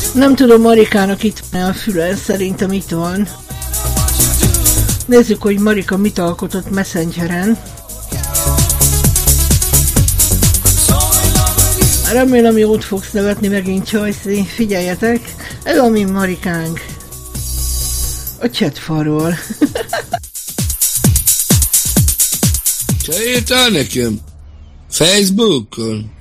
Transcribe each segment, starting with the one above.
Nem tudom, Marikának itt van a füle, szerintem itt van. Nézzük, hogy Marika mit alkotott Messengeren. Remélem jót fogsz nevetni megint, Csajci. Figyeljetek, ez a mi Marikánk. A chatfalról. Te írtál nekem? Facebookon?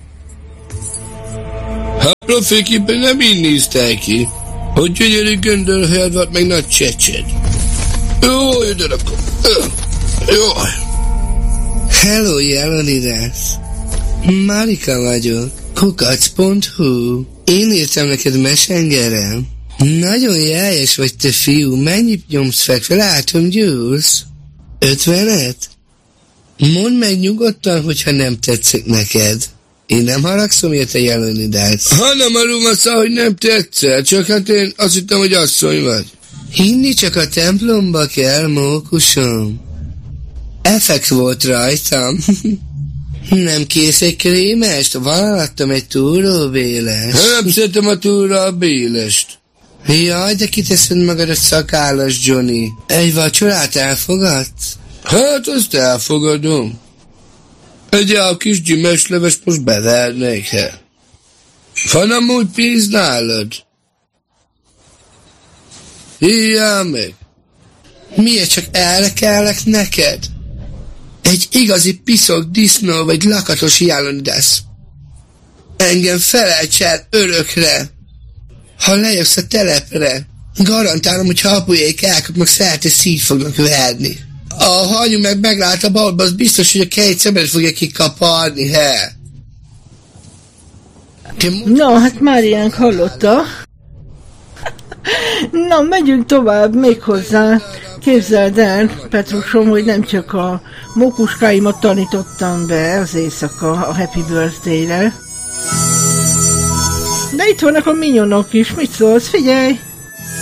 Ha profilképpen nem így néztek ki, hogy gyönyörű göndörhelyed volt, meg nagy csecsed. Jó, jöjjön akkor. Jó. Hello, Jelonidas. Marika vagyok. Kukac.hu. Én írtam neked Messengeren. Nagyon jeljes vagy, te fiú. Mennyit nyomsz fekve? Látom, gyúrsz. 50-et? Mondd meg nyugodtan, hogyha nem tetszik neked. Én nem haragszom, érte Jelonidas. Ha nem arról van szó, hogy nem tetszett, csak hát én azt hittem, hogy asszony vagy. Hinni csak a templomba kell, mókusom. Effekt volt rajtam. Nem kész egy krémest? Valalattam egy túróbélest. Nem szeretem a túróbélest. Jaj, de kiteszed magad a szakállas, Johnny. Egy vacsorát elfogadsz? Hát azt elfogadom. Egy a kis gyümölcsleves most bevernék el. Van amúgy pénz nálad? Hívjál meg. Miért csak erre kellek neked? Egy igazi piszok disznó vagy lakatos Jelonidas. Engem felejts el örökre. Ha lejössz a telepre, garantálom, hogy ha apujék elkapnak, szerte szív fognak verni. A hanyu meg meglát a balba, az biztos, hogy a két szemet fogja kikaparni, he? Na, hát Máriánk hallotta. Na, megyünk tovább még hozzá. Képzeld el, Petrusom, hogy nem csak a mókuskáimat tanítottam be az éjszaka a Happy Birthday-re. De itt vannak a minyonok is, mit szólsz? Figyelj!